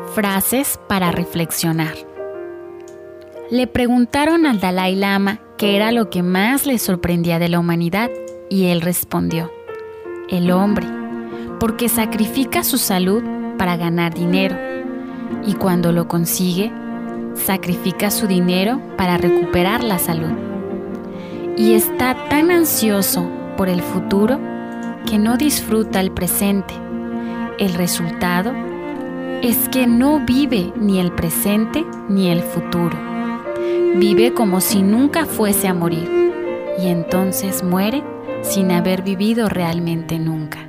Frases para reflexionar. Le preguntaron al Dalai Lama qué era lo que más le sorprendía de la humanidad y él respondió: el hombre, porque sacrifica su salud para ganar dinero y cuando lo consigue, sacrifica su dinero para recuperar la salud. Y está tan ansioso por el futuro que no disfruta el presente. El resultado es que no vive ni el presente ni el futuro. Vive como si nunca fuese a morir y entonces muere sin haber vivido realmente nunca.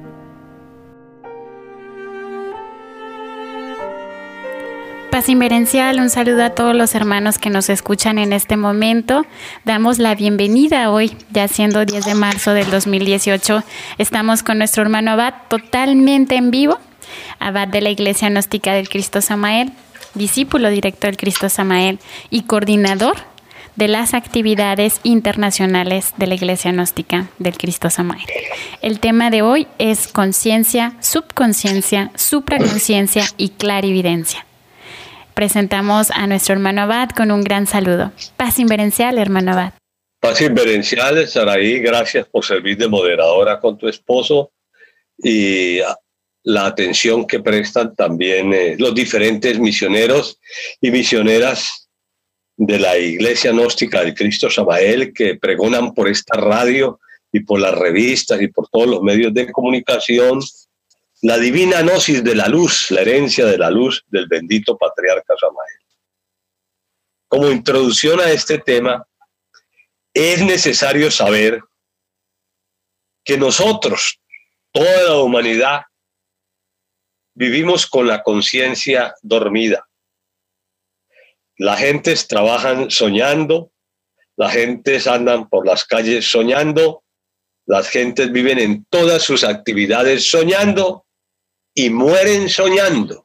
Paz inverencial, un saludo a todos los hermanos que nos escuchan en este momento. Damos la bienvenida hoy, ya siendo 10 de marzo del 2018. Estamos con nuestro hermano Abad totalmente en vivo, Abad de la Iglesia Gnóstica del Cristo Samael, discípulo directo del Cristo Samael y coordinador de las actividades internacionales de la Iglesia Gnóstica del Cristo Samael. El tema de hoy es conciencia, subconsciencia, supraconciencia y clarividencia. Presentamos a nuestro hermano Abad con un gran saludo. Paz inverencial, hermano Abad. Paz inverencial, Saraí, gracias por servir de moderadora con tu esposo y la atención que prestan también los diferentes misioneros y misioneras de la Iglesia Gnóstica del Cristo Samael que pregonan por esta radio y por las revistas y por todos los medios de comunicación la divina gnosis de la luz, la herencia de la luz del bendito Patriarca Samael. Como introducción a este tema, es necesario saber que nosotros, toda la humanidad, vivimos con la conciencia dormida. Las gentes trabajan soñando, las gentes andan por las calles soñando, las gentes viven en todas sus actividades soñando y mueren soñando.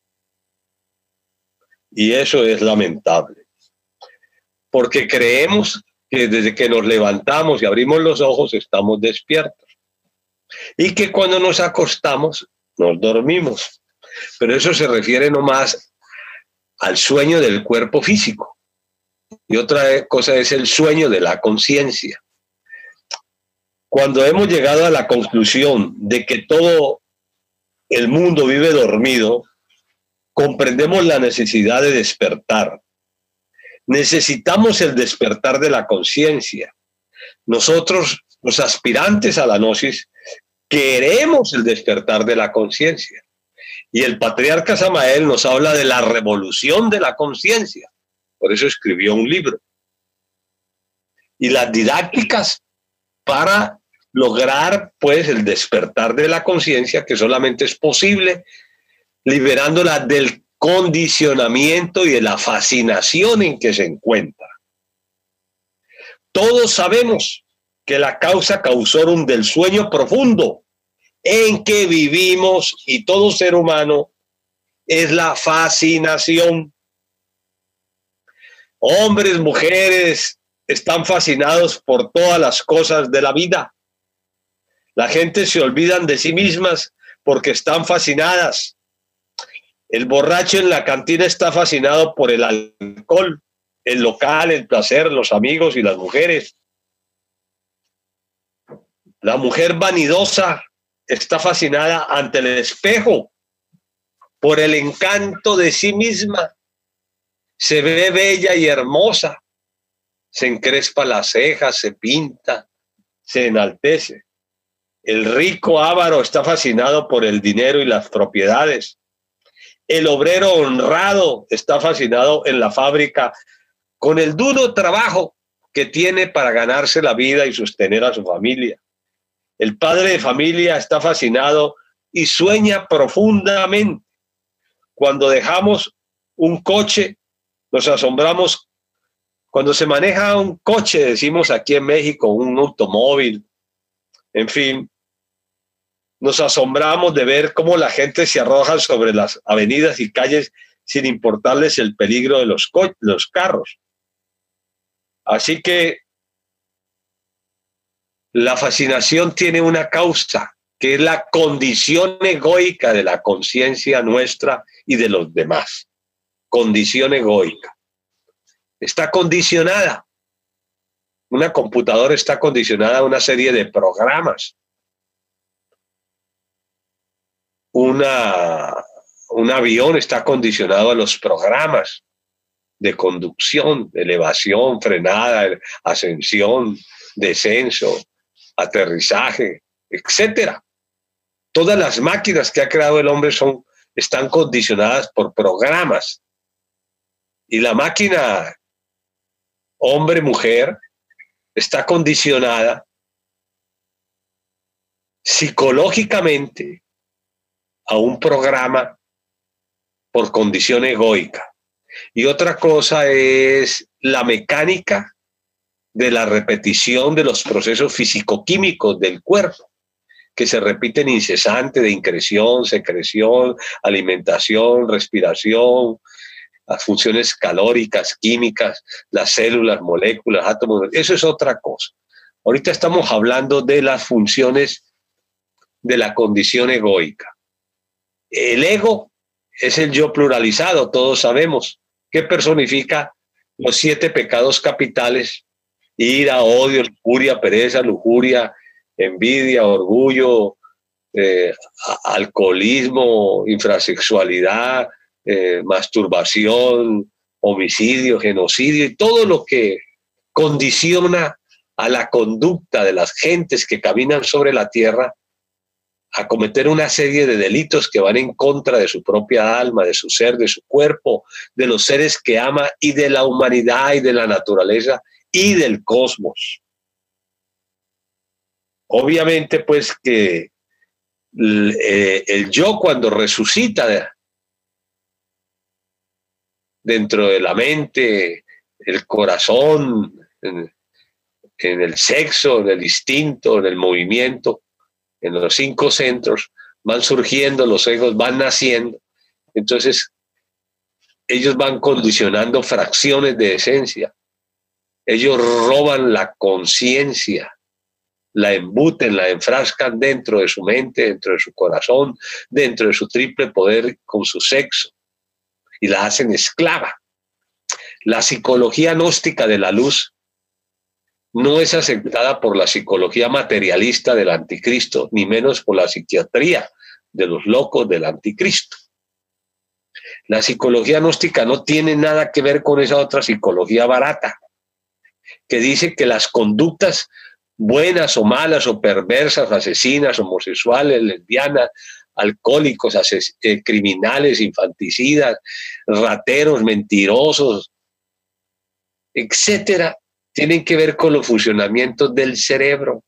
Y eso es lamentable, porque creemos que desde que nos levantamos y abrimos los ojos estamos despiertos y que cuando nos acostamos nos dormimos. Pero eso se refiere nomás al sueño del cuerpo físico. Y otra cosa es el sueño de la conciencia. Cuando hemos llegado a la conclusión de que todo el mundo vive dormido, comprendemos la necesidad de despertar. Necesitamos el despertar de la conciencia. Nosotros, los aspirantes a la gnosis, queremos el despertar de la conciencia. Y el Patriarca Samael nos habla de la revolución de la conciencia. Por eso escribió un libro. Y las didácticas para lograr, pues, el despertar de la conciencia, que solamente es posible liberándola del condicionamiento y de la fascinación en que se encuentra. Todos sabemos que la causa causorum del sueño profundo en que vivimos y todo ser humano es la fascinación. Hombres, mujeres están fascinados por todas las cosas de la vida. La gente se olvidan de sí mismas porque están fascinadas. El borracho en la cantina está fascinado por el alcohol, el local, el placer, los amigos y las mujeres. La mujer vanidosa está fascinada ante el espejo por el encanto de sí misma. Se ve bella y hermosa, se encrespa las cejas, se pinta, se enaltece. El rico avaro está fascinado por el dinero y las propiedades. El obrero honrado está fascinado en la fábrica con el duro trabajo que tiene para ganarse la vida y sostener a su familia. El padre de familia está fascinado y sueña profundamente. Cuando dejamos un coche, nos asombramos. Cuando se maneja un coche, decimos aquí en México, un automóvil, en fin, nos asombramos de ver cómo la gente se arroja sobre las avenidas y calles sin importarles el peligro de los carros. Así que la fascinación tiene una causa, que es la condición egoica de la conciencia nuestra y de los demás. Condición egoica. Está condicionada. Una computadora está condicionada a una serie de programas. Un avión está condicionado a los programas de conducción, de elevación, frenada, ascensión, descenso, aterrizaje, etcétera. Todas las máquinas que ha creado el hombre están condicionadas por programas. Y la máquina hombre-mujer está condicionada psicológicamente a un programa por condición egoica. Y otra cosa es la mecánica de la repetición de los procesos físico-químicos del cuerpo, que se repiten incesante de increción, secreción, alimentación, respiración, las funciones calóricas, químicas, las células, moléculas, átomos. Eso es otra cosa. Ahorita estamos hablando de las funciones de la condición egoica. El ego es el yo pluralizado, todos sabemos, que personifica los 7 pecados capitales: ira, odio, lujuria, pereza, lujuria, envidia, orgullo, alcoholismo, infrasexualidad, masturbación, homicidio, genocidio y todo lo que condiciona a la conducta de las gentes que caminan sobre la tierra a cometer una serie de delitos que van en contra de su propia alma, de su ser, de su cuerpo, de los seres que ama y de la humanidad y de la naturaleza y del cosmos. Obviamente, pues, que el yo, cuando resucita dentro de la mente, el corazón, en el sexo, en el instinto, en el movimiento, en los 5 centros, van surgiendo, los egos van naciendo. Entonces, ellos van condicionando fracciones de esencia. Ellos roban la conciencia, la embuten, la enfrascan dentro de su mente, dentro de su corazón, dentro de su triple poder con su sexo, y la hacen esclava. La psicología gnóstica de la luz no es aceptada por la psicología materialista del anticristo, ni menos por la psiquiatría de los locos del anticristo. La psicología gnóstica no tiene nada que ver con esa otra psicología barata, que dice que las conductas buenas o malas o perversas, asesinas, homosexuales, lesbianas, alcohólicos, criminales, infanticidas, rateros, mentirosos, etcétera, tienen que ver con los funcionamientos del cerebro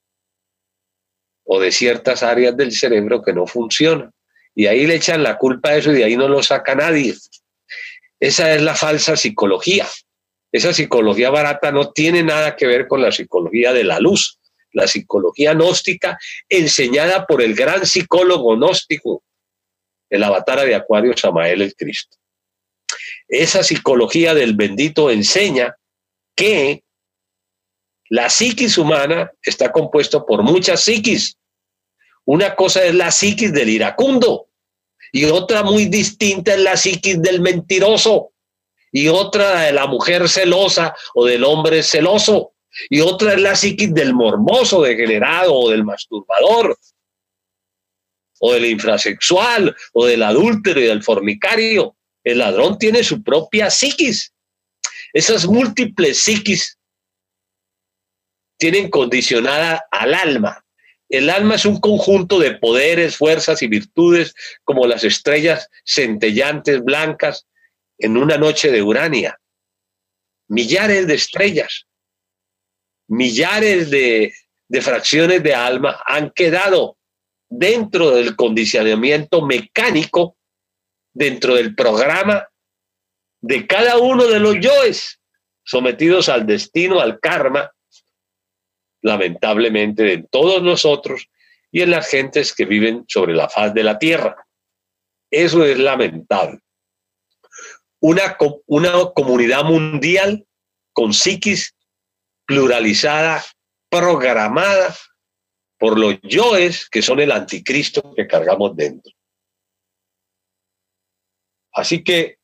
o de ciertas áreas del cerebro que no funcionan. Y ahí le echan la culpa a eso y de ahí no lo saca nadie. Esa es la falsa psicología. Esa psicología barata no tiene nada que ver con la psicología de la luz, la psicología gnóstica enseñada por el gran psicólogo gnóstico, el avatar de Acuario, Samael el Cristo. Esa psicología del bendito enseña que la psiquis humana está compuesta por muchas psiquis. Una cosa es la psiquis del iracundo y otra muy distinta es la psiquis del mentiroso y otra de la mujer celosa o del hombre celoso y otra es la psiquis del morboso degenerado o del masturbador o del infrasexual o del adúltero y del fornicario. El ladrón tiene su propia psiquis. Esas múltiples psiquis tienen condicionada al alma. El alma es un conjunto de poderes, fuerzas y virtudes como las estrellas centellantes blancas en una noche de Urania. Millares de estrellas, millares de fracciones de alma han quedado dentro del condicionamiento mecánico, dentro del programa de cada uno de los yoes, sometidos al destino, al karma, lamentablemente en todos nosotros y en las gentes que viven sobre la faz de la tierra. Eso es lamentable. Una comunidad mundial con psiquis pluralizada, programada por los yoes que son el anticristo que cargamos dentro. Así que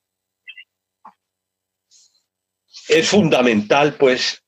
es fundamental, pues,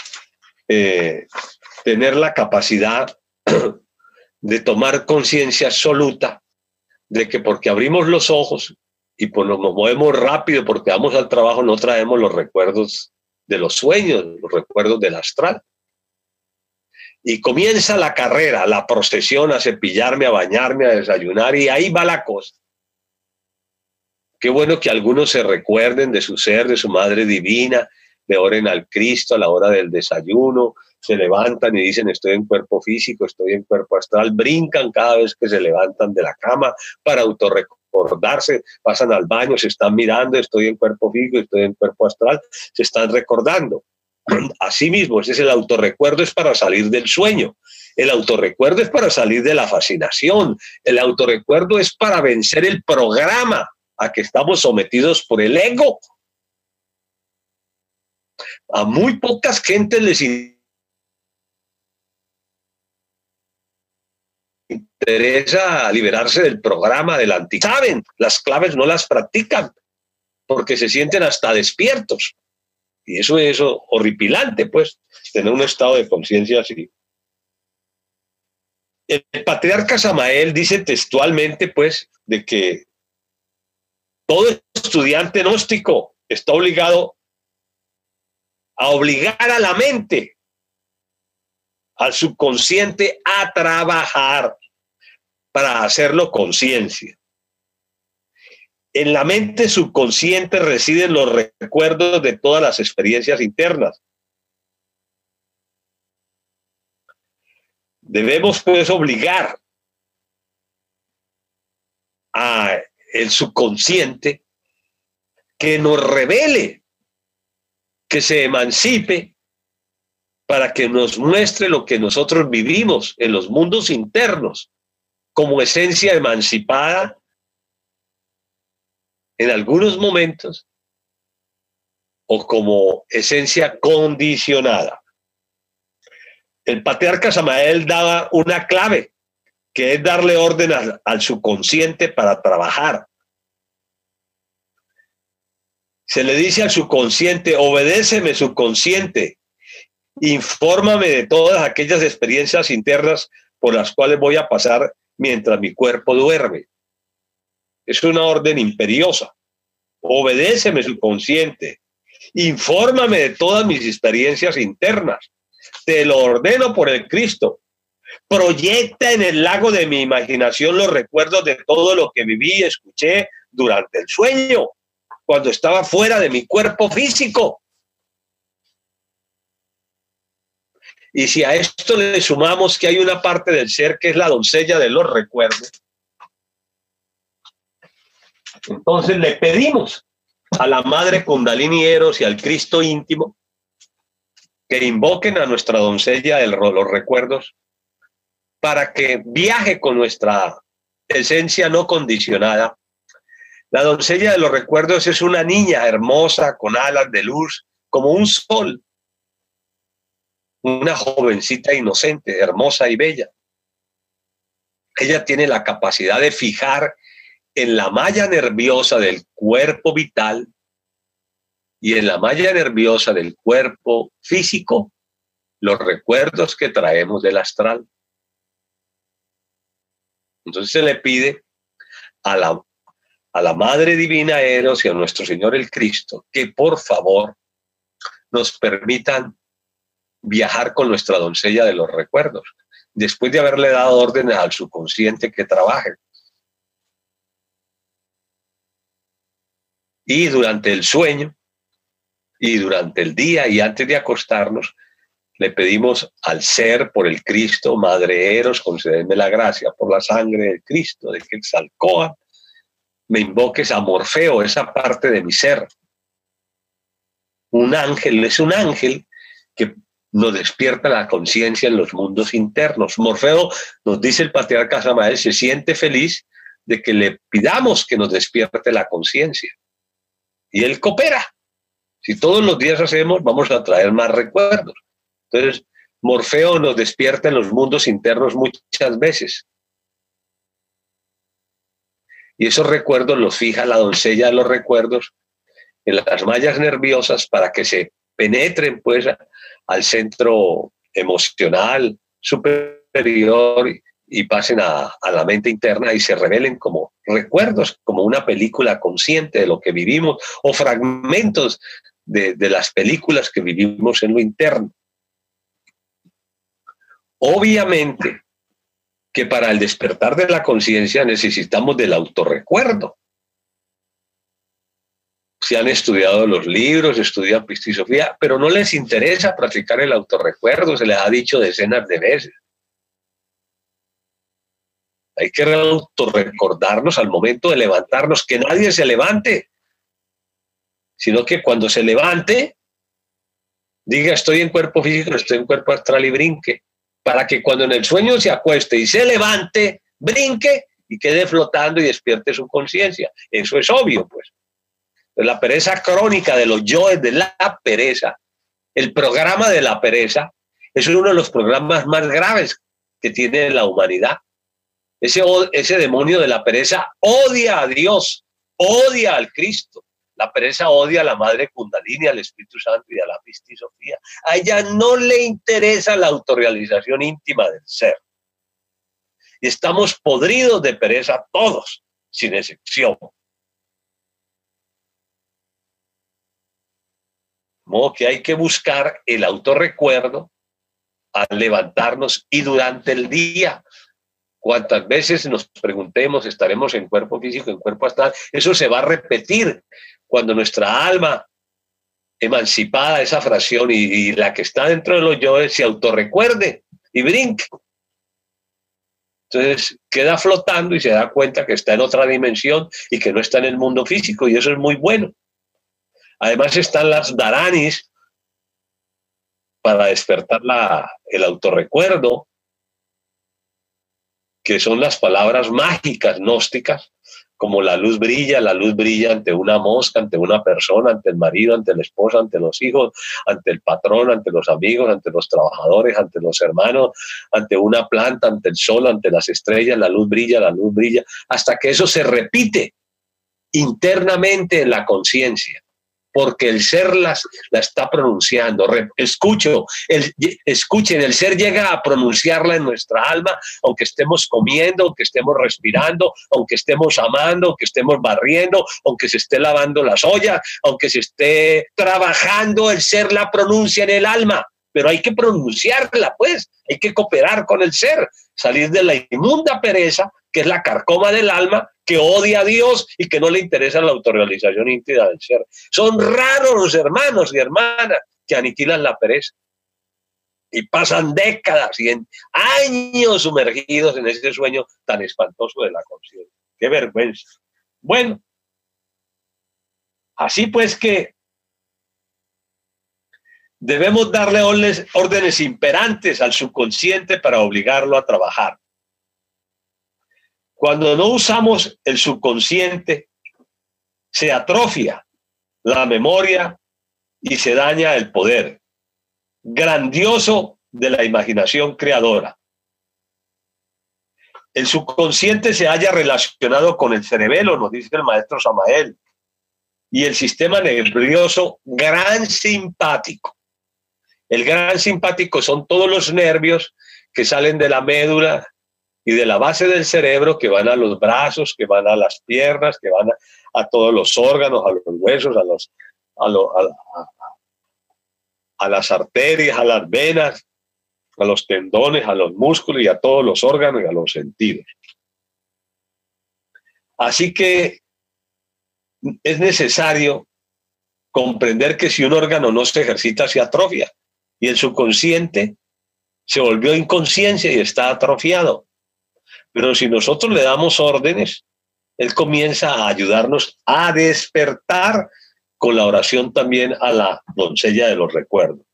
tener la capacidad de tomar conciencia absoluta de que porque abrimos los ojos y pues nos movemos rápido porque vamos al trabajo, no traemos los recuerdos de los sueños, los recuerdos del astral. Y comienza la carrera, la procesión, a cepillarme, a bañarme, a desayunar, y ahí va la cosa. Qué bueno que algunos se recuerden de su ser, de su Madre Divina, le oren al Cristo a la hora del desayuno, se levantan y dicen estoy en cuerpo físico, estoy en cuerpo astral, brincan cada vez que se levantan de la cama para autorrecordarse, pasan al baño, se están mirando, estoy en cuerpo físico, estoy en cuerpo astral, se están recordando. Asimismo, ese es el autorrecuerdo, es para salir del sueño. El autorrecuerdo es para salir de la fascinación. El autorrecuerdo es para vencer el programa a que estamos sometidos por el ego. A muy pocas gentes les interesa liberarse del programa del antiguo. Saben, las claves no las practican porque se sienten hasta despiertos. Y eso es horripilante, pues, tener un estado de conciencia así. El patriarca Samael dice textualmente, pues, de que todo estudiante gnóstico está obligado a obligar a la mente, al subconsciente, a trabajar para hacerlo conciencia. En la mente subconsciente residen los recuerdos de todas las experiencias internas. Debemos, pues, obligar a el subconsciente que nos revele, que se emancipe para que nos muestre lo que nosotros vivimos en los mundos internos como esencia emancipada en algunos momentos o como esencia condicionada. El patriarca Samael daba una clave, que es darle orden al subconsciente para trabajar. Se le dice al subconsciente, obedéceme subconsciente, infórmame de todas aquellas experiencias internas por las cuales voy a pasar mientras mi cuerpo duerme. Es una orden imperiosa. Obedéceme subconsciente, infórmame de todas mis experiencias internas. Te lo ordeno por el Cristo. Proyecta en el lago de mi imaginación los recuerdos de todo lo que viví y escuché durante el sueño, cuando estaba fuera de mi cuerpo físico. Y si a esto le sumamos que hay una parte del ser que es la doncella de los recuerdos, entonces le pedimos a la Madre Kundalini Eros y al Cristo íntimo que invoquen a nuestra doncella de los recuerdos para que viaje con nuestra esencia no condicionada. La doncella de los recuerdos es una niña hermosa con alas de luz, como un sol. Una jovencita inocente, hermosa y bella. Ella tiene la capacidad de fijar en la malla nerviosa del cuerpo vital y en la malla nerviosa del cuerpo físico los recuerdos que traemos del astral. Entonces se le pide a la Madre Divina Eros y a nuestro Señor el Cristo que por favor nos permitan viajar con nuestra doncella de los recuerdos, después de haberle dado órdenes al subconsciente que trabaje. Y durante el sueño, y durante el día, y antes de acostarnos, le pedimos al ser, por el Cristo, Madre Eros, concédeme la gracia por la sangre del Cristo, de Quetzalcóatl, me invoques a Morfeo, esa parte de mi ser. Un ángel, es un ángel que nos despierta la conciencia en los mundos internos. Morfeo, nos dice el patriarca Samael, se siente feliz de que le pidamos que nos despierte la conciencia. Y él coopera. Si todos los días hacemos, vamos a traer más recuerdos. Entonces, Morfeo nos despierta en los mundos internos muchas veces. y esos recuerdos los fija la doncella de los recuerdos en las mallas nerviosas para que se penetren pues al centro emocional superior y pasen a la mente interna y se revelen como recuerdos, como una película consciente de lo que vivimos o fragmentos de las películas que vivimos en lo interno. Obviamente que para el despertar de la conciencia necesitamos del autorrecuerdo. Se han estudiado los libros, estudian pistisofía, pero no les interesa practicar el autorrecuerdo, se les ha dicho decenas de veces. Hay que autorrecordarnos al momento de levantarnos, que nadie se levante, sino que cuando se levante, diga estoy en cuerpo físico, estoy en cuerpo astral y brinque, para que cuando en el sueño se acueste y se levante, brinque y quede flotando y despierte su conciencia. Eso es obvio, pues. La pereza crónica de los yoes de la pereza, el programa de la pereza, es uno de los programas más graves que tiene la humanidad. Ese demonio de la pereza odia a Dios, odia al Cristo. La pereza odia a la Madre Kundalini, al Espíritu Santo y a la Pistisofía. A ella no le interesa la autorrealización íntima del ser. Y estamos podridos de pereza todos, sin excepción. De modo que hay que buscar el autorrecuerdo al levantarnos y durante el día. Cuantas veces nos preguntemos, estaremos en cuerpo físico, en cuerpo astral, eso se va a repetir cuando nuestra alma emancipada, esa fracción y la que está dentro de los yoes, se autorrecuerde y brinque. Entonces queda flotando y se da cuenta que está en otra dimensión y que no está en el mundo físico, y eso es muy bueno. Además están las dharanis para despertar el autorrecuerdo, que son las palabras mágicas gnósticas, como la luz brilla ante una mosca, ante una persona, ante el marido, ante la esposa, ante los hijos, ante el patrón, ante los amigos, ante los trabajadores, ante los hermanos, ante una planta, ante el sol, ante las estrellas, la luz brilla, hasta que eso se repite internamente en la conciencia. Porque el ser la está pronunciando. Escuchen, el ser llega a pronunciarla en nuestra alma, aunque estemos comiendo, aunque estemos respirando, aunque estemos amando, aunque estemos barriendo, aunque se esté lavando las ollas, aunque se esté trabajando, el ser la pronuncia en el alma. Pero hay que pronunciarla, pues, hay que cooperar con el ser, salir de la inmunda pereza, que es la carcoma del alma, que odia a Dios y que no le interesa la autorrealización íntima del ser. Son raros los hermanos y hermanas que aniquilan la pereza y pasan décadas y años sumergidos en ese sueño tan espantoso de la conciencia. ¡Qué vergüenza! Bueno, así pues que debemos darle órdenes imperantes al subconsciente para obligarlo a trabajar. Cuando no usamos el subconsciente, se atrofia la memoria y se daña el poder grandioso de la imaginación creadora. El subconsciente se halla relacionado con el cerebelo, nos dice el maestro Samael, y el sistema nervioso gran simpático. El gran simpático son todos los nervios que salen de la médula y de la base del cerebro, que van a los brazos, que van a las piernas, que van a todos los órganos, a los huesos, a las arterias, a las venas, a los tendones, a los músculos y a todos los órganos y a los sentidos. Así que es necesario comprender que si un órgano no se ejercita, se atrofia, y el subconsciente se volvió inconsciencia y está atrofiado. Pero si nosotros le damos órdenes, él comienza a ayudarnos a despertar con la oración también a la doncella de los recuerdos.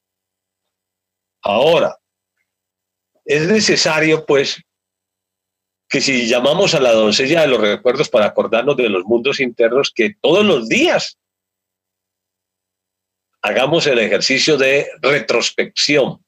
Ahora, es necesario, pues, que si llamamos a la doncella de los recuerdos para acordarnos de los mundos internos, que todos los días hagamos el ejercicio de retrospección.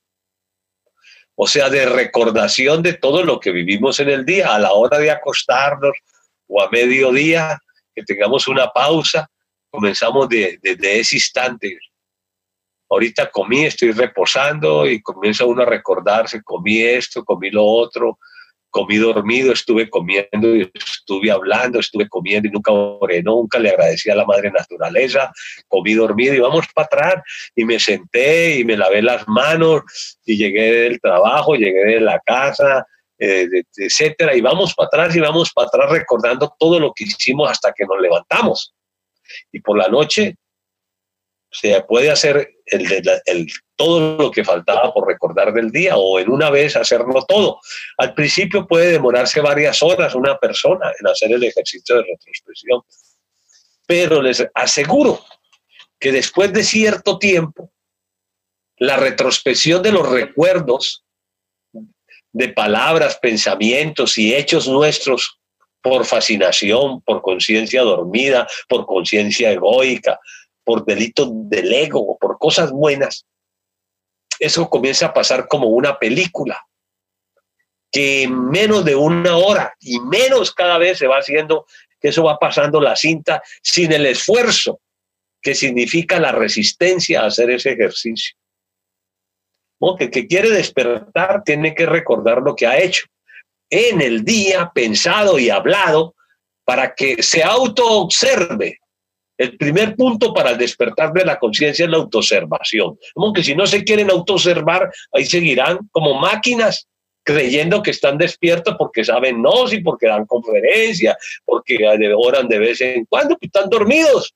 O sea, de recordación de todo lo que vivimos en el día, a la hora de acostarnos o a mediodía, que tengamos una pausa, comenzamos desde ese instante. Ahorita comí, estoy reposando y comienza uno a recordarse, comí esto, comí lo otro, comí dormido, estuve comiendo y estuve hablando, estuve comiendo y nunca oré, nunca le agradecí a la madre naturaleza, comí dormido y vamos para atrás y me senté y me lavé las manos y llegué del trabajo, llegué de la casa, etcétera, y vamos para atrás recordando todo lo que hicimos hasta que nos levantamos. Y por la noche se puede hacer todo lo que faltaba por recordar del día o en una vez hacerlo todo. Al principio puede demorarse varias horas una persona en hacer el ejercicio de retrospección, pero les aseguro que después de cierto tiempo, la retrospección de los recuerdos de palabras, pensamientos y hechos nuestros por fascinación, por conciencia dormida, por conciencia egoica, por delitos del ego, por cosas buenas, eso comienza a pasar como una película, que en menos de una hora y menos cada vez se va haciendo, que eso va pasando la cinta sin el esfuerzo que significa la resistencia a hacer ese ejercicio. ¿No? Que el que quiere despertar tiene que recordar lo que ha hecho en el día, pensado y hablado, para que se autoobserve. El primer punto para el despertar de la conciencia es la autoobservación. Como que si no se quieren autoobservar, ahí seguirán como máquinas creyendo que están despiertos porque saben y porque dan conferencias, porque oran de vez en cuando, pues están dormidos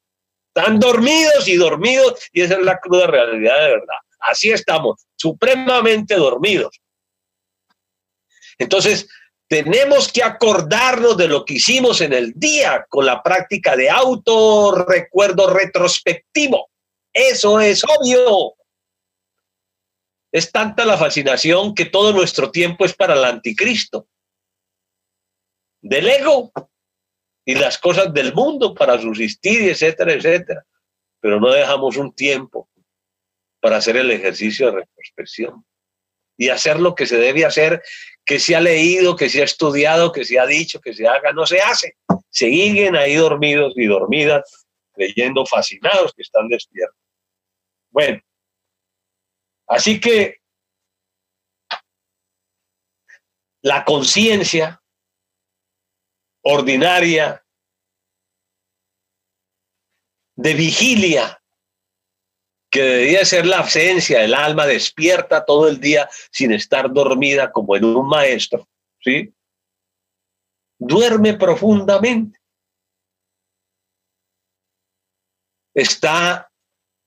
y esa es la cruda realidad de verdad. Así estamos, supremamente dormidos. Entonces, tenemos que acordarnos de lo que hicimos en el día con la práctica de autorrecuerdo retrospectivo. Eso es obvio. Es tanta la fascinación que todo nuestro tiempo es para el anticristo, del ego y las cosas del mundo para subsistir, etcétera, etcétera. Pero no dejamos un tiempo para hacer el ejercicio de retrospección y hacer lo que se debe hacer, que se ha leído, que se ha estudiado, que se ha dicho, que se haga, no se hace. Siguen ahí dormidos y dormidas, creyendo fascinados que están despiertos. Bueno, así que la conciencia ordinaria de vigilia, que debería ser la esencia del alma despierta todo el día sin estar dormida como en un maestro, ¿sí? Duerme profundamente. Está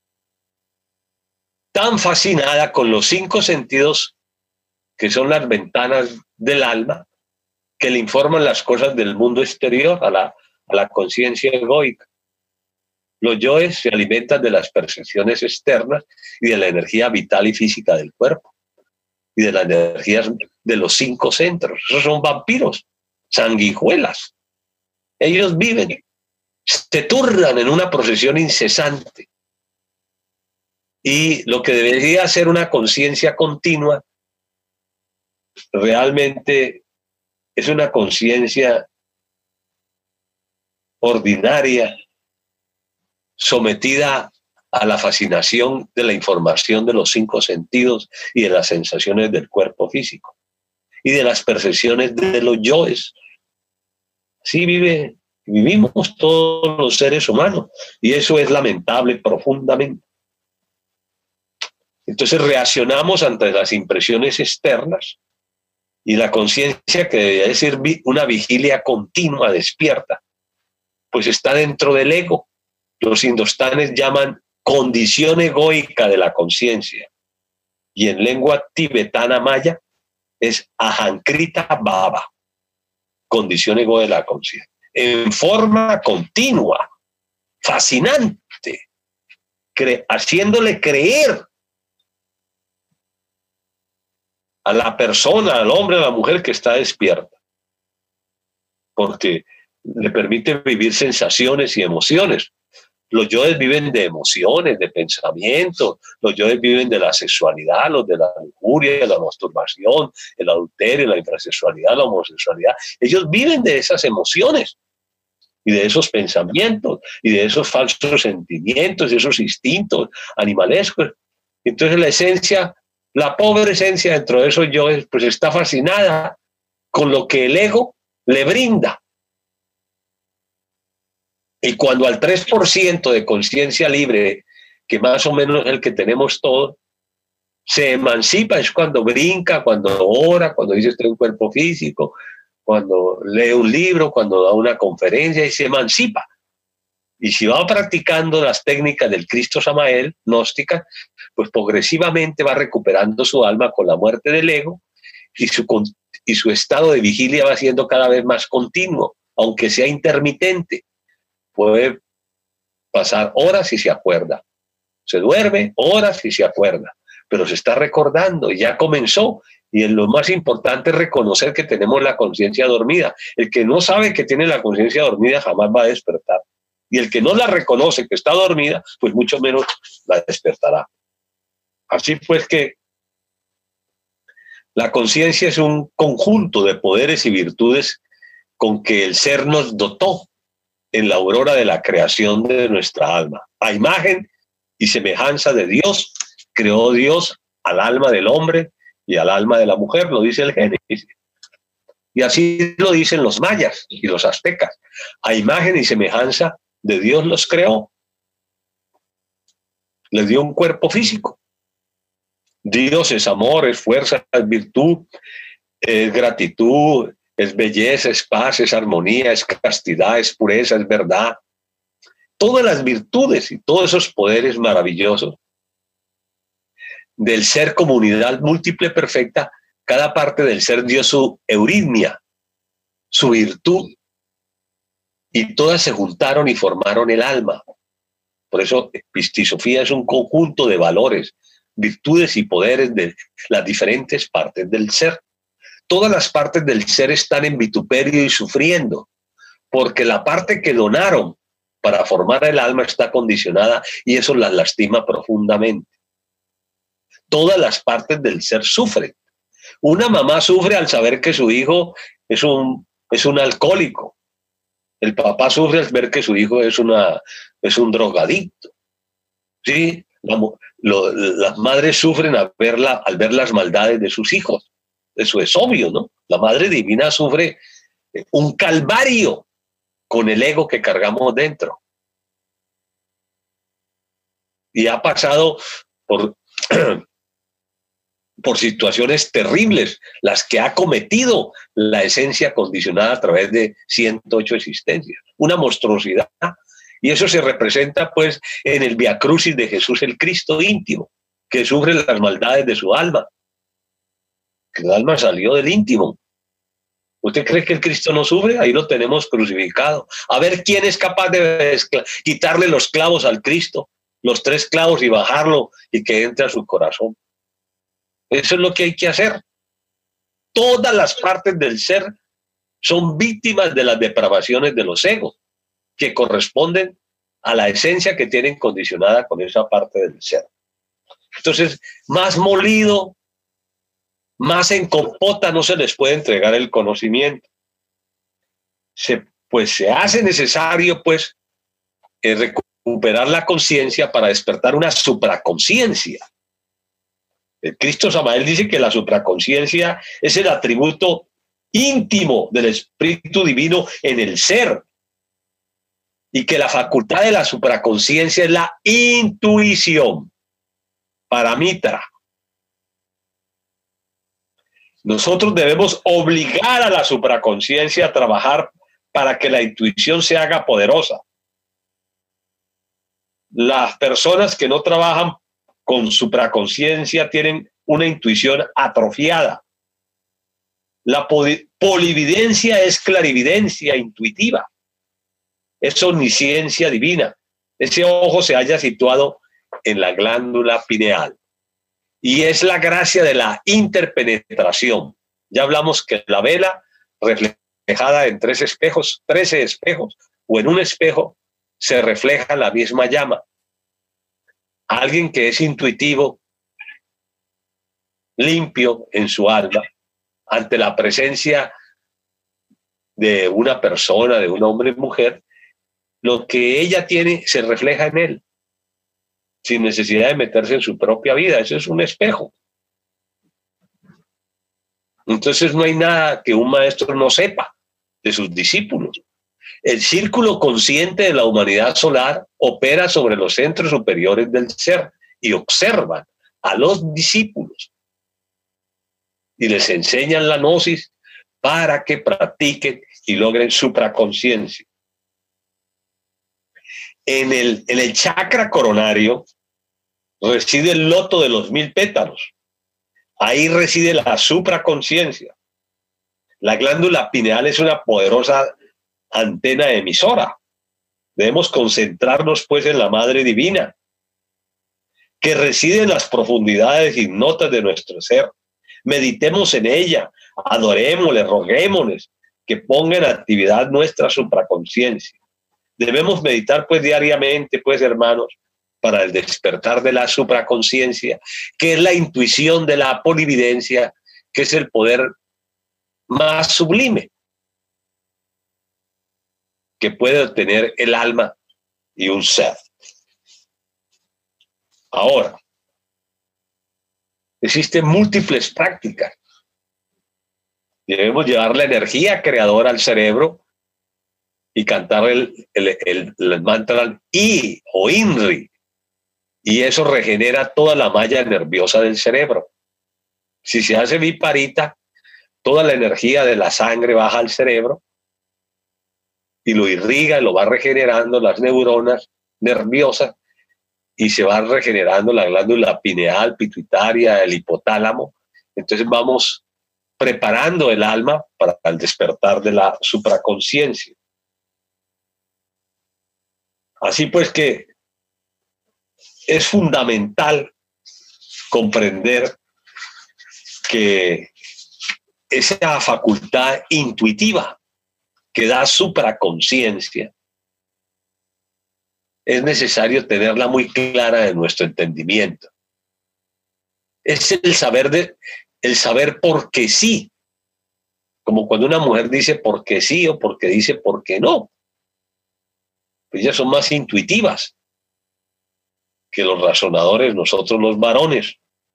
tan fascinada con los 5 sentidos que son las ventanas del alma, que le informan las cosas del mundo exterior a la conciencia egoica. Los yoes se alimentan de las percepciones externas y de la energía vital y física del cuerpo y de las energías de los 5 centros. Esos son vampiros, sanguijuelas. Ellos viven, se turnan en una procesión incesante. Y lo que debería ser una conciencia continua realmente es una conciencia ordinaria, sometida a la fascinación de la información de los 5 sentidos y de las sensaciones del cuerpo físico y de las percepciones de los yoes. Así vivimos todos los seres humanos y eso es lamentable profundamente. Entonces reaccionamos ante las impresiones externas y la conciencia, que debería ser una vigilia continua, despierta, pues está dentro del ego. Los indostanes llaman condición egoica de la conciencia y en lengua tibetana maya es ahankrita bhava, condición ego de la conciencia, en forma continua, fascinante, haciéndole creer a la persona, al hombre, a la mujer que está despierta, porque le permite vivir sensaciones y emociones. Los yoes viven de emociones, de pensamientos, los yoes viven de la sexualidad, los de la lujuria, de la masturbación, el adulterio, la infrasexualidad, la homosexualidad. Ellos viven de esas emociones y de esos pensamientos y de esos falsos sentimientos, de esos instintos animalescos. Entonces la esencia, la pobre esencia dentro de esos yoes, pues está fascinada con lo que el ego le brinda. Y cuando al 3% de conciencia libre, que más o menos es el que tenemos todos, se emancipa, es cuando brinca, cuando ora, cuando dice estoy en un cuerpo físico, cuando lee un libro, cuando da una conferencia y se emancipa. Y si va practicando las técnicas del Cristo Samael, gnóstica, pues progresivamente va recuperando su alma con la muerte del ego y su estado de vigilia va siendo cada vez más continuo, aunque sea intermitente. Puede pasar horas y se acuerda. Se duerme horas y se acuerda, pero se está recordando y ya comenzó. Y lo más importante es reconocer que tenemos la conciencia dormida. El que no sabe que tiene la conciencia dormida jamás va a despertar. Y el que no la reconoce que está dormida, pues mucho menos la despertará. Así pues que la conciencia es un conjunto de poderes y virtudes con que el ser nos dotó en la aurora de la creación de nuestra alma. A imagen y semejanza de Dios, creó Dios al alma del hombre y al alma de la mujer, lo dice el Génesis. Y así lo dicen los mayas y los aztecas. A imagen y semejanza de Dios los creó. Les dio un cuerpo físico. Dios es amor, es fuerza, es virtud, es gratitud, es belleza, es paz, es armonía, es castidad, es pureza, es verdad. Todas las virtudes y todos esos poderes maravillosos del ser comunidad múltiple perfecta, cada parte del ser dio su euritmia, su virtud, y todas se juntaron y formaron el alma. Por eso Pistisofía es un conjunto de valores, virtudes y poderes de las diferentes partes del ser. Todas las partes del ser están en vituperio y sufriendo, porque la parte que donaron para formar el alma está condicionada y eso las lastima profundamente. Todas las partes del ser sufren. Una mamá sufre al saber que su hijo es un alcohólico. El papá sufre al ver que su hijo es un drogadicto. ¿Sí? Las madres sufren al ver las maldades de sus hijos. Eso es obvio, ¿no? La Madre Divina sufre un calvario con el ego que cargamos dentro. Y ha pasado por situaciones terribles, las que ha cometido la esencia condicionada a través de 108 existencias. Una monstruosidad. Y eso se representa pues en el Via Crucis de Jesús el Cristo íntimo, que sufre las maldades de su alma. Que el alma salió del íntimo. ¿Usted cree que el Cristo no sufre? Ahí lo tenemos crucificado. A ver quién es capaz de quitarle los clavos al Cristo, los 3 clavos y bajarlo y que entre a su corazón. Eso es lo que hay que hacer. Todas las partes del ser son víctimas de las depravaciones de los egos, que corresponden a la esencia que tienen condicionada con esa parte del ser. Entonces, más molido, más en compota no se les puede entregar el conocimiento. Pues se hace necesario pues recuperar la conciencia para despertar una supraconciencia. El Cristo Samael dice que la supraconciencia es el atributo íntimo del Espíritu Divino en el ser y que la facultad de la supraconciencia es la intuición, paramitra. Nosotros debemos obligar a la supraconciencia a trabajar para que la intuición se haga poderosa. Las personas que no trabajan con supraconciencia tienen una intuición atrofiada. La polividencia es clarividencia intuitiva, es omnisciencia divina. Ese ojo se halla situado en la glándula pineal y es la gracia de la interpenetración. Ya hablamos que la vela reflejada en 13 espejos o en un espejo se refleja la misma llama. Alguien que es intuitivo, limpio en su alma, ante la presencia de una persona, de un hombre y mujer, lo que ella tiene se refleja en él, sin necesidad de meterse en su propia vida. Eso es un espejo. Entonces no hay nada que un maestro no sepa de sus discípulos. El círculo consciente de la humanidad solar opera sobre los centros superiores del ser y observan a los discípulos y les enseñan la gnosis para que practiquen y logren supraconciencia. En el chakra coronario reside el loto de los 1000 pétalos. Ahí reside la supraconciencia. La glándula pineal es una poderosa antena emisora. Debemos concentrarnos pues en la Madre Divina, que reside en las profundidades ignotas de nuestro ser. Meditemos en ella, adorémosle, roguémosle que ponga en actividad nuestra supraconciencia. Debemos meditar pues diariamente, pues hermanos, para el despertar de la supraconciencia, que es la intuición de la polividencia, que es el poder más sublime que puede obtener el alma y un ser. Ahora, existen múltiples prácticas. Debemos llevar la energía creadora al cerebro y cantar el mantra I o INRI, y eso regenera toda la malla nerviosa del cerebro. Si se hace viparita, toda la energía de la sangre baja al cerebro y lo irriga y lo va regenerando las neuronas nerviosas, y se va regenerando la glándula pineal, pituitaria, el hipotálamo. Entonces vamos preparando el alma para el despertar de la supraconciencia. Así pues que es fundamental comprender que esa facultad intuitiva que da supraconciencia es necesario tenerla muy clara en nuestro entendimiento. Es el saber por qué sí, como cuando una mujer dice por qué sí o porque dice por qué no. Pues ellas son más intuitivas que los razonadores, nosotros los varones.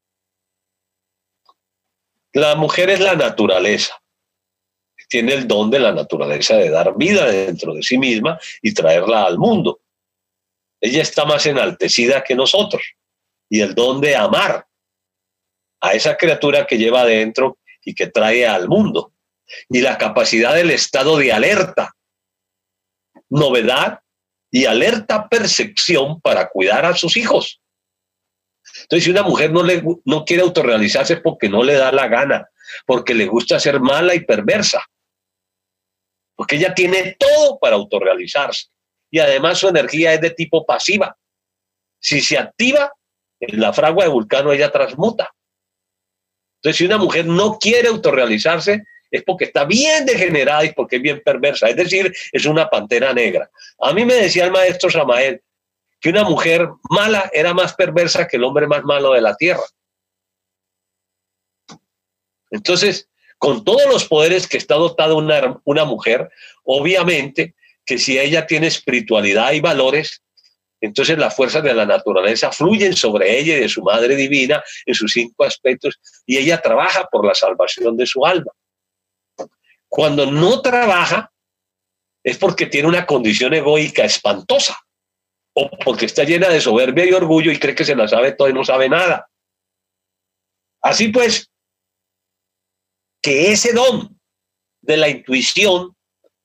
La mujer es la naturaleza. Tiene el don de la naturaleza de dar vida dentro de sí misma y traerla al mundo. Ella está más enaltecida que nosotros, y el don de amar a esa criatura que lleva adentro y que trae al mundo, y la capacidad del estado de alerta, novedad y alerta percepción para cuidar a sus hijos. Entonces, si una mujer no quiere autorrealizarse es porque no le da la gana, porque le gusta ser mala y perversa, porque ella tiene todo para autorrealizarse, y además su energía es de tipo pasiva. Si se activa, en la fragua de Vulcano ella transmuta. Entonces, si una mujer no quiere autorrealizarse, es porque está bien degenerada y porque es bien perversa, es decir, es una pantera negra. A mí me decía el maestro Samael que una mujer mala era más perversa que el hombre más malo de la tierra. Entonces, con todos los poderes que está dotada una mujer, obviamente que si ella tiene espiritualidad y valores, entonces las fuerzas de la naturaleza fluyen sobre ella y de su Madre Divina en sus 5 aspectos, y ella trabaja por la salvación de su alma. Cuando no trabaja es porque tiene una condición egoica espantosa, o porque está llena de soberbia y orgullo y cree que se la sabe todo y no sabe nada. Así pues, que ese don de la intuición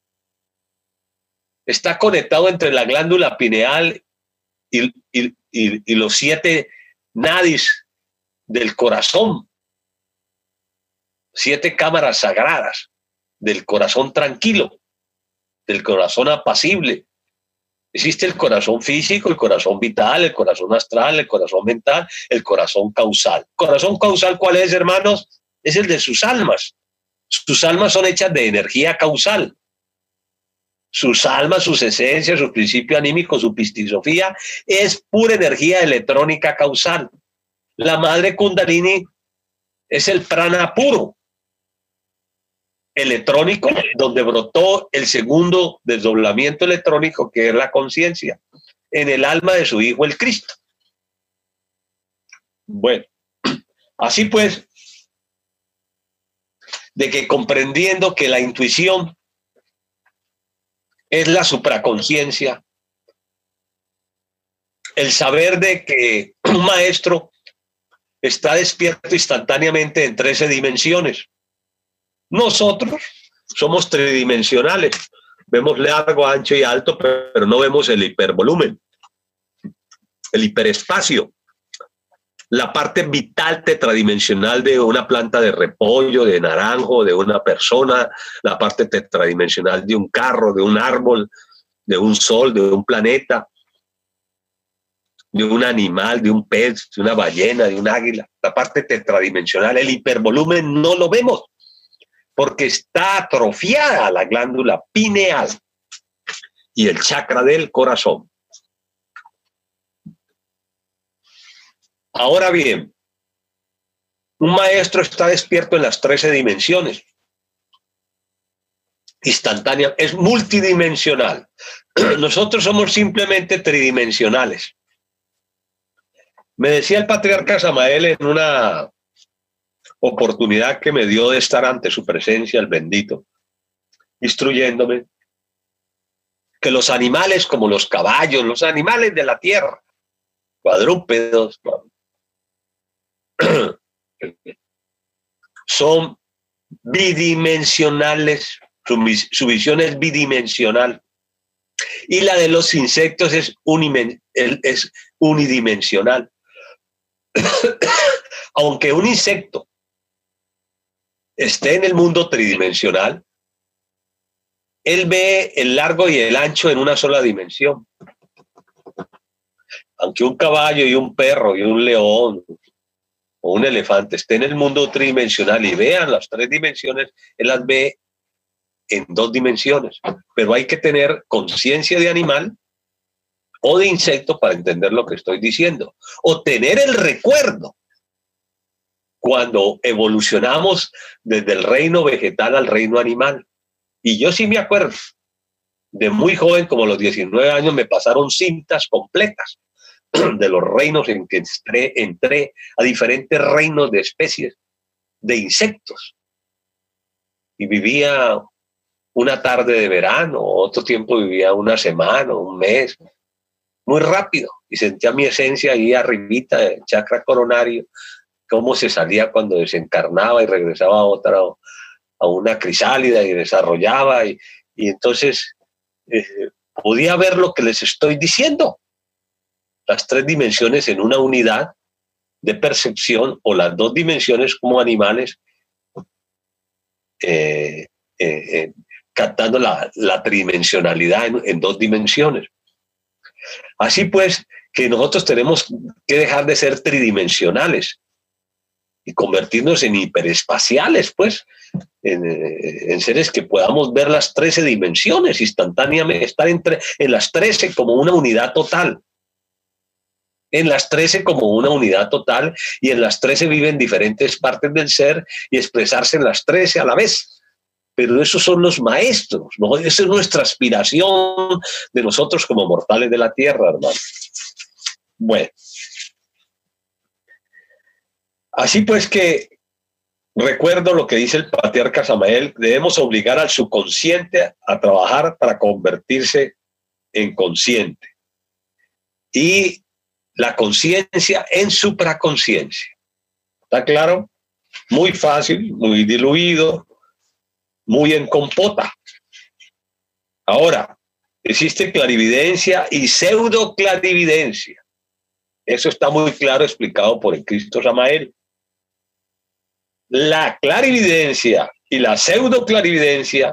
está conectado entre la glándula pineal y los 7 nadis del corazón, 7 cámaras sagradas del corazón tranquilo, del corazón apacible. Existe el corazón físico, el corazón vital, el corazón astral, el corazón mental, el corazón causal. ¿Corazón causal cuál es, hermanos? Es el de sus almas. Sus almas son hechas de energía causal. Sus almas, sus esencias, sus principios anímicos, su pistisofía es pura energía electrónica causal. La madre Kundalini es el prana puro. electrónico, donde brotó el segundo desdoblamiento electrónico, que es la conciencia, en el alma de su Hijo el Cristo. Bueno, así pues, de que comprendiendo que la intuición es la supraconciencia, el saber de que un maestro está despierto instantáneamente en 13 dimensiones. Nosotros somos tridimensionales, vemos largo, ancho y alto, pero no vemos el hipervolumen, el hiperespacio, la parte vital tetradimensional de una planta de repollo, de naranjo, de una persona, la parte tetradimensional de un carro, de un árbol, de un sol, de un planeta, de un animal, de un pez, de una ballena, de un águila. La parte tetradimensional, el hipervolumen no lo vemos porque está atrofiada la glándula pineal y el chakra del corazón. Ahora bien, un maestro está despierto en las 13 dimensiones. Instantánea, es multidimensional. Nosotros somos simplemente tridimensionales. Me decía el patriarca Samael en una oportunidad que me dio de estar ante su presencia, el bendito, instruyéndome, que los animales como los caballos, los animales de la tierra, cuadrúpedos, son bidimensionales, su visión es bidimensional, y la de los insectos es unidimensional. Aunque un insecto esté en el mundo tridimensional, él ve el largo y el ancho en una sola dimensión. Aunque un caballo y un perro y un león o un elefante esté en el mundo tridimensional y vean las 3 dimensiones, él las ve en 2 dimensiones. Pero hay que tener conciencia de animal o de insecto para entender lo que estoy diciendo. O tener el recuerdo cuando evolucionamos desde el reino vegetal al reino animal. Y yo sí me acuerdo, de muy joven, como a los 19 años, me pasaron cintas completas de los reinos en que entré a diferentes reinos de especies de insectos. Y vivía una tarde de verano, otro tiempo vivía una semana, un mes, muy rápido. Y sentía mi esencia ahí arribita del chakra coronario, cómo se salía cuando desencarnaba y regresaba a una crisálida y desarrollaba. Y entonces podía ver lo que les estoy diciendo. Las 3 dimensiones en una unidad de percepción, o las 2 dimensiones como animales, captando la tridimensionalidad en 2 dimensiones. Así pues, que nosotros tenemos que dejar de ser tridimensionales y convertirnos en hiperespaciales, pues, en seres que podamos ver las 13 dimensiones instantáneamente, estar en las 13 como una unidad total. En las 13 como una unidad total, y en las 13 viven diferentes partes del ser y expresarse en las 13 a la vez. Pero esos son los maestros, ¿no? Esa es nuestra aspiración de nosotros como mortales de la tierra, hermano. Bueno. Así pues que recuerdo lo que dice el patriarca Samael: debemos obligar al subconsciente a trabajar para convertirse en consciente. Y la conciencia en supraconciencia. ¿Está claro? Muy fácil, muy diluido, muy en compota. Ahora, existe clarividencia y pseudoclarividencia. Eso está muy claro explicado por el Cristo Samael. La clarividencia y la pseudoclarividencia,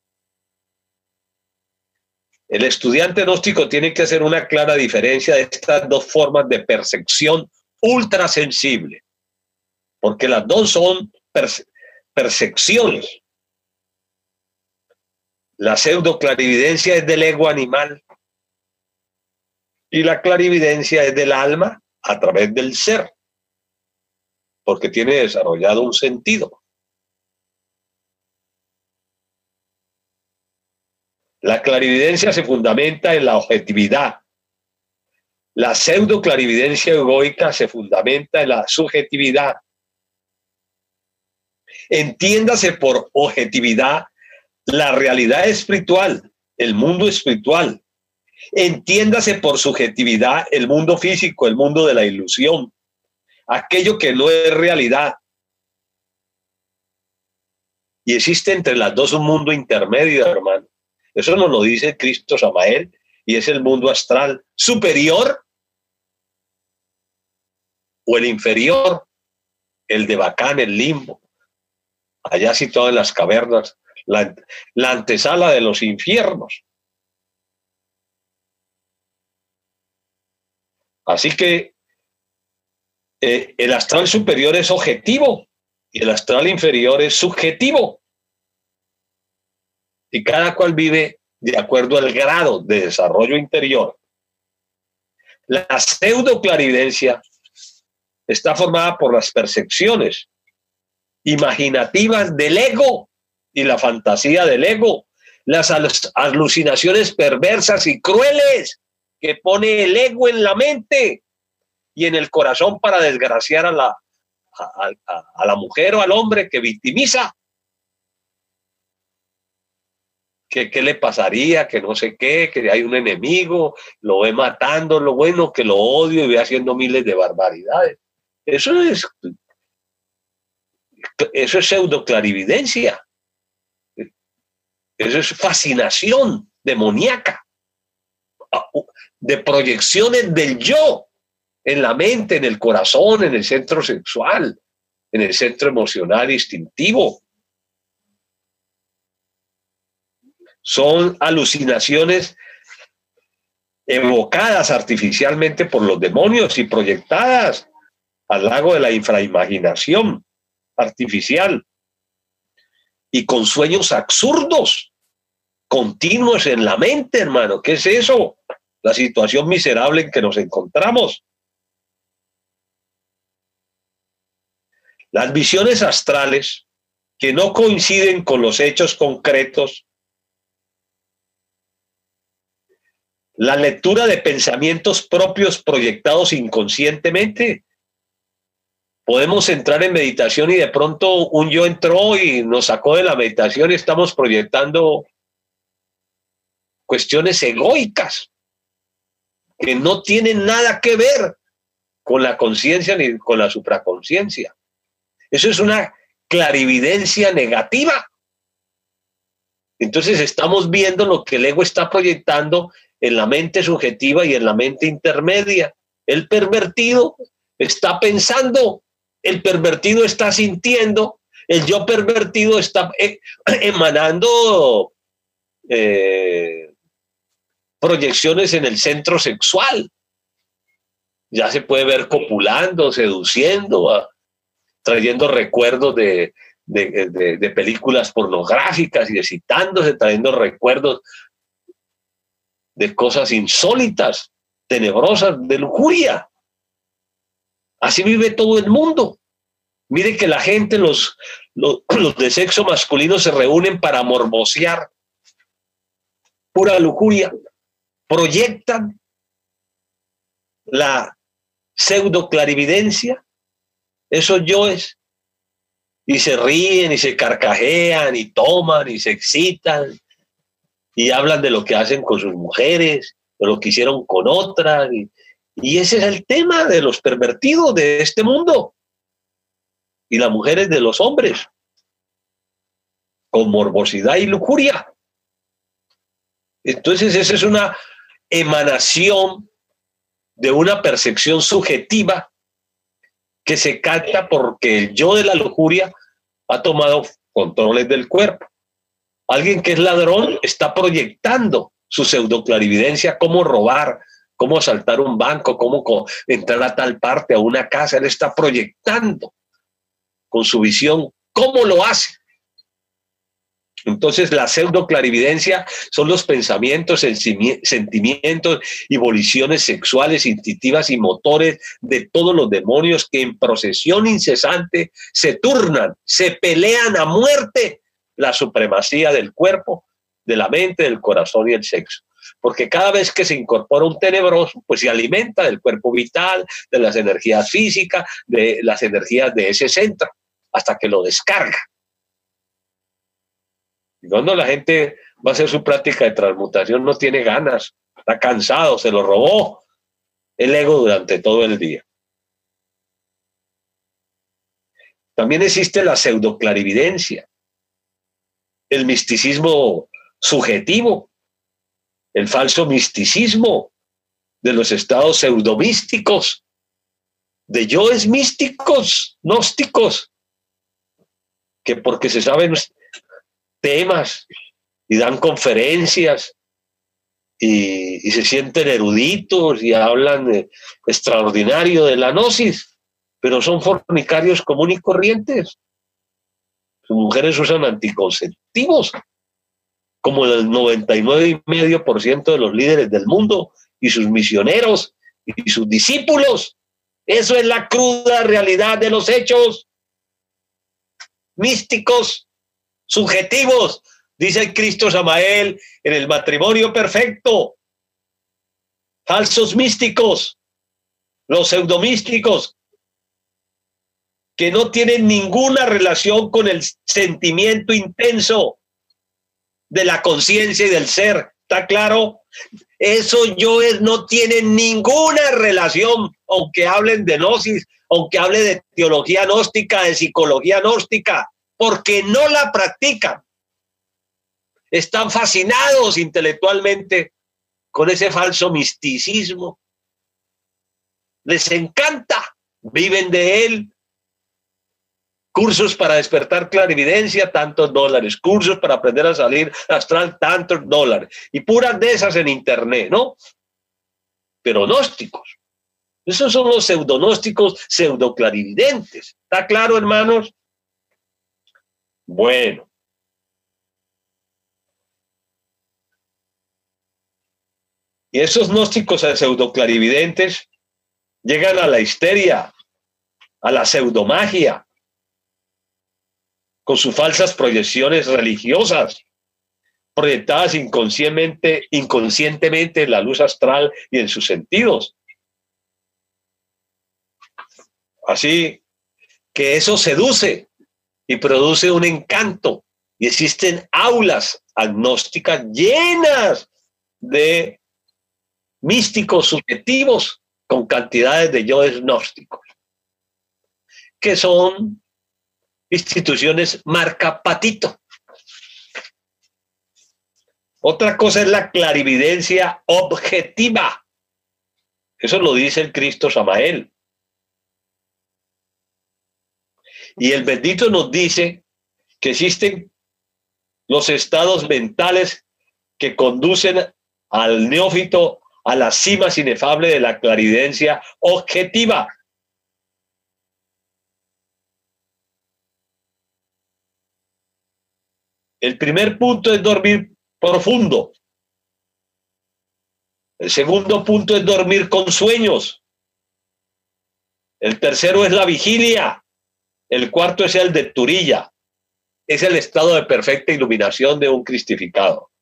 el estudiante gnóstico tiene que hacer una clara diferencia de estas 2 formas de percepción ultrasensible, porque las 2 son percepciones. La pseudoclarividencia es del ego animal y la clarividencia es del alma a través del ser, porque tiene desarrollado un sentido. La clarividencia se fundamenta en la objetividad. La pseudoclarividencia egoica se fundamenta en la subjetividad. Entiéndase por objetividad la realidad espiritual, el mundo espiritual. Entiéndase por subjetividad el mundo físico, el mundo de la ilusión, aquello que no es realidad. Y existe entre las dos un mundo intermedio, hermano. Eso nos lo dice Cristo Samael, y es el mundo astral superior o el inferior, el de Bacán, el limbo, allá situado en las cavernas, la antesala de los infiernos. Así que el astral superior es objetivo y el astral inferior es subjetivo. Y cada cual vive de acuerdo al grado de desarrollo interior. La pseudoclarividencia está formada por las percepciones imaginativas del ego y la fantasía del ego, las alucinaciones perversas y crueles que pone el ego en la mente y en el corazón para desgraciar a la mujer o al hombre que victimiza. Que qué le pasaría, que no sé qué, que hay un enemigo, lo ve matando, lo bueno, que lo odio y ve haciendo miles de barbaridades. Eso es pseudoclarividencia. Eso es fascinación demoníaca, de proyecciones del yo en la mente, en el corazón, en el centro sexual, en el centro emocional instintivo. Son alucinaciones evocadas artificialmente por los demonios y proyectadas al lago de la infraimaginación artificial y con sueños absurdos, continuos en la mente, hermano. ¿Qué es eso? La situación miserable en que nos encontramos. Las visiones astrales que no coinciden con los hechos concretos, la lectura de pensamientos propios proyectados inconscientemente. Podemos entrar en meditación y de pronto un yo entró y nos sacó de la meditación y estamos proyectando cuestiones egoicas que no tienen nada que ver con la conciencia ni con la supraconsciencia. Eso es una clarividencia negativa. Entonces estamos viendo lo que el ego está proyectando en la mente subjetiva y en la mente intermedia. El pervertido está pensando, el pervertido está sintiendo, el yo pervertido está emanando proyecciones en el centro sexual. Ya se puede ver copulando, seduciendo, trayendo recuerdos de películas pornográficas y excitándose, trayendo recuerdos de cosas insólitas, tenebrosas, de lujuria. Así vive todo el mundo. Mire que la gente, los de sexo masculino se reúnen para morbosear. Pura lujuria. Proyectan la pseudoclarividencia, esos yoes, y se ríen y se carcajean y toman y se excitan y hablan de lo que hacen con sus mujeres, de lo que hicieron con otras, y ese es el tema de los pervertidos de este mundo y las mujeres de los hombres, con morbosidad y lujuria. Entonces esa es una emanación de una percepción subjetiva que se capta porque el yo de la lujuria ha tomado controles del cuerpo. Alguien que es ladrón está proyectando su pseudoclarividencia, cómo robar, cómo asaltar un banco, cómo entrar a tal parte, a una casa. Él está proyectando con su visión cómo lo hace. Entonces la pseudoclarividencia son los pensamientos, sentimientos y voliciones sexuales, instintivas y motores de todos los demonios que en procesión incesante se turnan, se pelean a muerte la supremacía del cuerpo de la mente, del corazón y el sexo. Porque cada vez que se incorpora un tenebroso, pues se alimenta del cuerpo vital, de las energías físicas, de las energías de ese centro, hasta que lo descarga. Y cuando la gente va a hacer su práctica de transmutación, no tiene ganas, está cansado, se lo robó el ego durante todo el día. También existe la pseudoclarividencia, el misticismo subjetivo, el falso misticismo de los estados pseudomísticos, de yoes místicos, gnósticos, que porque se saben temas y dan conferencias y se sienten eruditos y hablan extraordinario de la gnosis, pero son fornicarios comunes y corrientes. Sus mujeres usan anticonceptivos, como el 99,5% de los líderes del mundo y sus misioneros y sus discípulos. Eso es la cruda realidad de los hechos místicos, subjetivos, dice el Cristo Samael en el matrimonio perfecto. Falsos místicos, los pseudomísticos, que no tienen ninguna relación con el sentimiento intenso de la conciencia y del ser. ¿Está claro? Esos yoes no tienen ninguna relación, aunque hablen de gnosis, aunque hable de teología gnóstica, de psicología gnóstica, porque no la practican. Están fascinados intelectualmente con ese falso misticismo. Les encanta, viven de él. Cursos para despertar clarividencia, tantos dólares. Cursos para aprender a salir astral, tantos dólares. Y puras de esas en internet, ¿no? Pero gnósticos. Esos son los pseudognósticos, pseudoclarividentes. ¿Está claro, hermanos? Bueno. Y esos gnósticos pseudoclarividentes llegan a la histeria, a la pseudomagia, con sus falsas proyecciones religiosas, proyectadas inconscientemente en la luz astral y en sus sentidos. Así que eso seduce y produce un encanto, y existen aulas agnósticas llenas de místicos subjetivos con cantidades de yoes gnósticos, que son instituciones marca patito. Otra cosa es la clarividencia objetiva. Eso lo dice el Cristo Samael. Y el bendito nos dice que existen los estados mentales que conducen al neófito a las cimas inefables de la clarividencia objetiva. El primer punto es dormir profundo. El segundo punto es dormir con sueños. El tercero es la vigilia. El cuarto es el de Turilla. Es el estado de perfecta iluminación de un cristificado.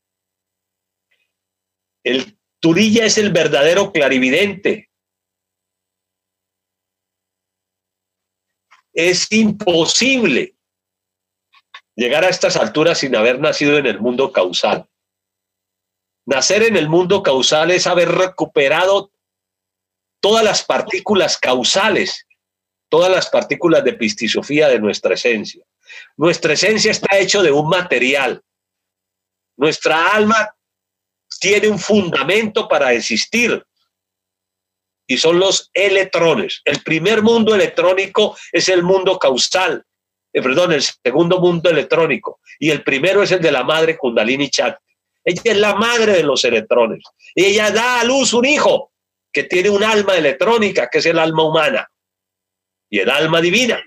El Turilla es el verdadero clarividente. Es imposible llegar a estas alturas sin haber nacido en el mundo causal. Nacer en el mundo causal es haber recuperado todas las partículas causales, todas las partículas de pistisofía de nuestra esencia. Nuestra esencia está hecha de un material. Nuestra alma tiene un fundamento para existir y son los electrones. El primer mundo electrónico es el mundo causal. El segundo mundo electrónico, y el primero es el de la madre Kundalini Shakti. Ella es la madre de los electrones y ella da a luz un hijo que tiene un alma electrónica, que es el alma humana y el alma divina.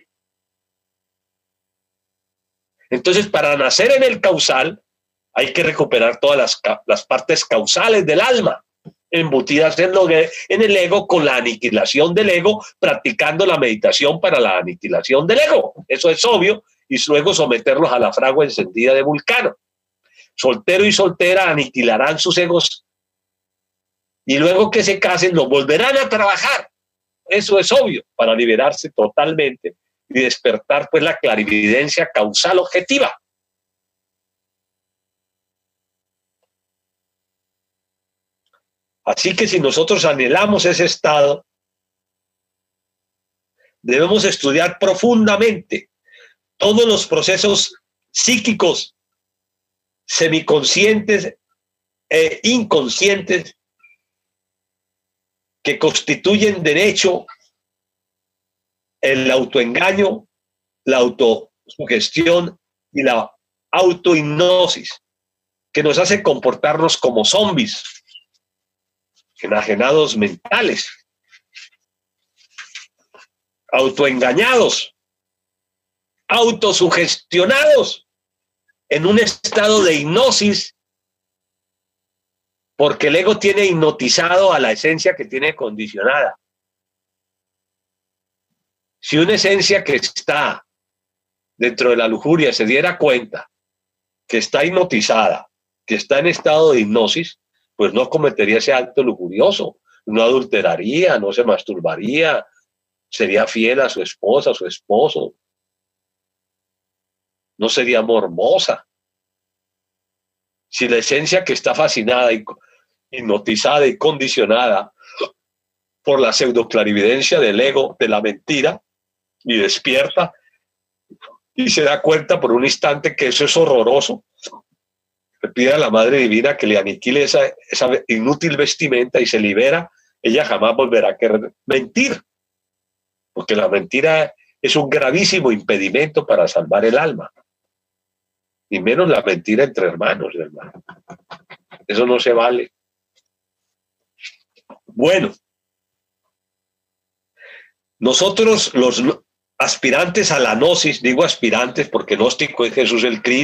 Entonces, para nacer en el causal hay que recuperar todas las partes causales del alma, embutidas en el ego, con la aniquilación del ego, practicando la meditación para la aniquilación del ego. Eso es obvio, y luego someterlos a la fragua encendida de Vulcano. soltero y soltera aniquilarán sus egos y luego que se casen los volverán a trabajar. Eso es obvio, para liberarse totalmente y despertar pues la clarividencia causal objetiva. Así que si nosotros anhelamos ese estado, debemos estudiar profundamente todos los procesos psíquicos, semiconscientes e inconscientes que constituyen de hecho el autoengaño, la autosugestión y la autohipnosis, que nos hace comportarnos como zombies, enajenados mentales, autoengañados, autosugestionados, en un estado de hipnosis, porque el ego tiene hipnotizado a la esencia que tiene condicionada. Si una esencia que está dentro de la lujuria se diera cuenta que está hipnotizada, que está en estado de hipnosis, pues no cometería ese acto lujurioso, no adulteraría, no se masturbaría, sería fiel a su esposa, a su esposo, no sería morbosa. Si la esencia que está fascinada y hipnotizada y condicionada por la pseudoclarividencia del ego, de la mentira, y despierta y se da cuenta por un instante que eso es horroroso, le pide a la Madre Divina que le aniquile esa inútil vestimenta y se libera, ella jamás volverá a querer mentir, porque la mentira es un gravísimo impedimento para salvar el alma, y menos la mentira entre hermanos, hermano. Eso no se vale. Bueno, nosotros los aspirantes a la gnosis, digo aspirantes porque gnóstico es Jesús el Cristo,